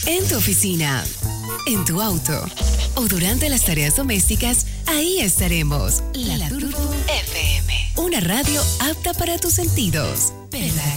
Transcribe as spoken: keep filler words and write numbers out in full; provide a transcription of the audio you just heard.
En tu oficina, en tu auto o durante las tareas domésticas, ahí estaremos. La, La Turbo F M. Una radio apta para tus sentidos. ¿Verdad?